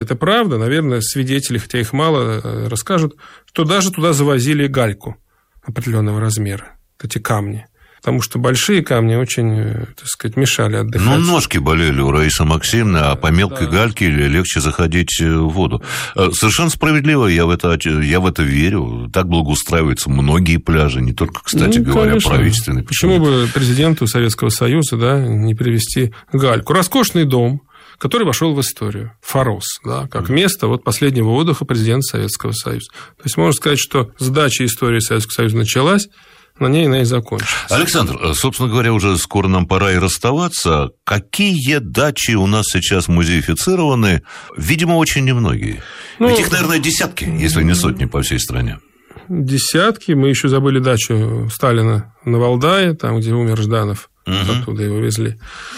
это правда, наверное, свидетели, хотя их мало, расскажут, что даже туда завозили гальку определенного размера, эти камни. Потому что большие камни очень, так сказать, мешали отдыхать. Ну, ножки болели у Раисы Максимовны, а по мелкой гальке легче заходить в воду. Совершенно справедливо, я в это верю. Так благоустраиваются многие пляжи, не только, кстати говоря, правительственные. Почему бы президенту Советского Союза, не привезти гальку? Роскошный дом, который вошел в историю. Форос, как место последнего отдыха президента Советского Союза. То есть, можно сказать, что сдача истории Советского Союза началась, на ней она и закончится. Александр, собственно говоря, уже скоро нам пора и расставаться. Какие дачи у нас сейчас музеифицированы? Видимо, очень немногие. Ведь их, наверное, десятки, если не сотни по всей стране. Десятки. Мы еще забыли дачу Сталина на Валдае, там, где умер Жданов. Оттуда его везли.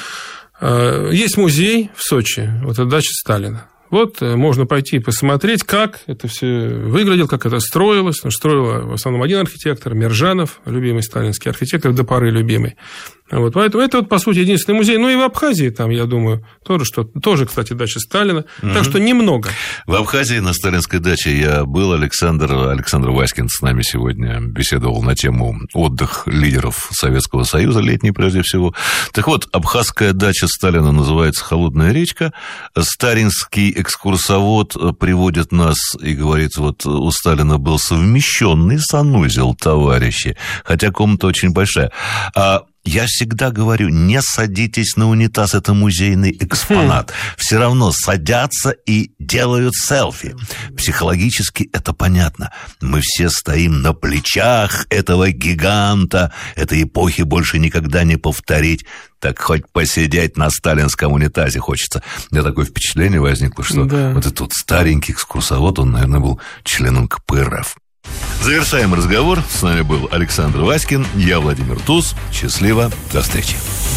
Есть музей в Сочи. Это дача Сталина. Можно пойти посмотреть, как это все выглядело, как это строилось. Строил в основном один архитектор, Мержанов, любимый сталинский архитектор, до поры любимый. Поэтому это, по сути, единственный музей. Ну, и в Абхазии, там, я думаю, тоже, кстати, дача Сталина. Так что немного. В Абхазии на сталинской даче я был. Александр Васькин с нами сегодня беседовал на тему отдых лидеров Советского Союза, летний прежде всего. Так вот, абхазская дача Сталина называется «Холодная речка». Старинский экскурсовод приводит нас и говорит, у Сталина был совмещенный санузел, товарищи, хотя комната очень большая. Я всегда говорю, не садитесь на унитаз, это музейный экспонат. Все равно садятся и делают селфи. Психологически это понятно. Мы все стоим на плечах этого гиганта. Этой эпохи больше никогда не повторить. Так хоть посидеть на сталинском унитазе хочется. У меня такое впечатление возникло, что этот старенький экскурсовод, он, наверное, был членом КПРФ. Завершаем разговор. С нами был Александр Васькин, я Владимир Туз. Счастливо, до встречи.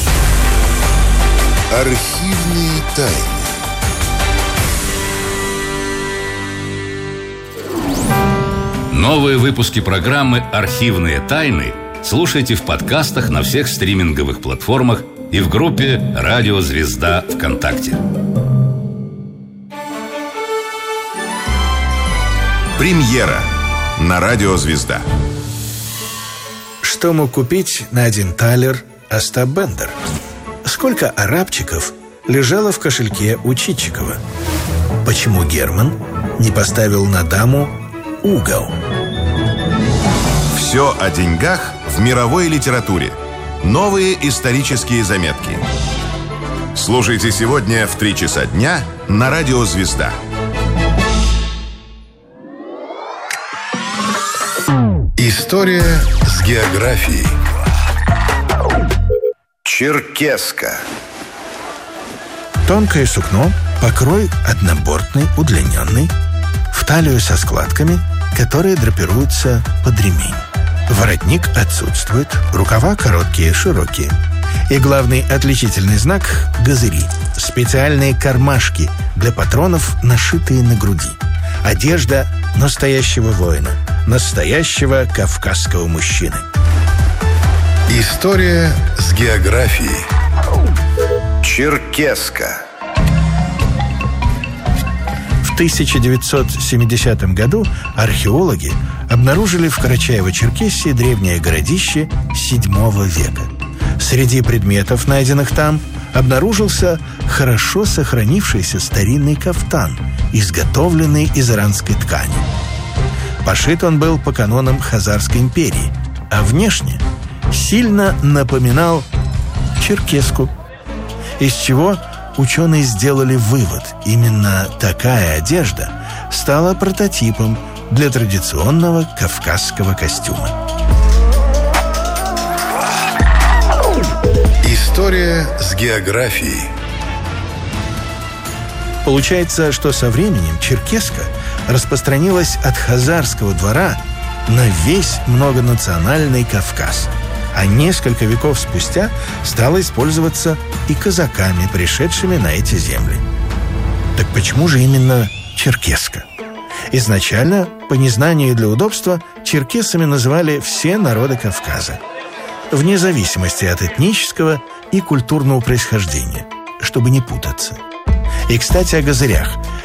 Архивные тайны. Новые выпуски программы «Архивные тайны» слушайте в подкастах на всех стриминговых платформах и в группе «Радио Звезда» ВКонтакте. Премьера на Радио Звезда. Что мог купить на 1 талер Остап Бендер? Сколько арабчиков лежало в кошельке у Чичикова? Почему Герман не поставил на даму угол? Все о деньгах в мировой литературе. Новые исторические заметки. Слушайте сегодня в 3 часа дня на Радио Звезда. История с географией. Черкеска. Тонкое сукно, покрой однобортный, удлиненный, в талию со складками, которые драпируются под ремень. Воротник отсутствует, рукава короткие, широкие. И главный отличительный знак – газыри. Специальные кармашки для патронов, нашитые на груди. Одежда настоящего воина, настоящего кавказского мужчины. История с географией. Черкеска. В 1970 году археологи обнаружили в Карачаево-Черкесии древнее городище VII века. Среди предметов, найденных там, обнаружился хорошо сохранившийся старинный кафтан, изготовленный из иранской ткани. Пошит он был по канонам Хазарской империи, а внешне сильно напоминал черкеску, из чего ученые сделали вывод: именно такая одежда стала прототипом для традиционного кавказского костюма. История с географией. Получается, что со временем черкеска распространилась от хазарского двора на весь многонациональный Кавказ, а несколько веков спустя стала использоваться и казаками, пришедшими на эти земли. Так почему же именно черкеска? Изначально, по незнанию и для удобства, черкесами называли все народы Кавказа, вне зависимости от этнического и культурного происхождения, чтобы не путаться. И, кстати, о газырях.